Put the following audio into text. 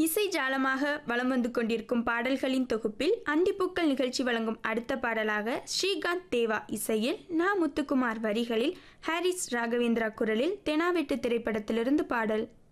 இசை ஜாலமாக வலம் வந்து கொண்டிருக்கும் பாடல்களின் தொகுப்பில் அந்திப்பூக்கள் நிகழ்ச்சி வழங்கும் அடுத்த பாடலாக ஸ்ரீகாந்த் தேவா இசையில் முத்துக்குமார் வரிகளில் ஹாரிஸ் ராகவேந்திரா குரலில் தெனாவெட்டு திரைப்படத்திலிருந்து பாடல்.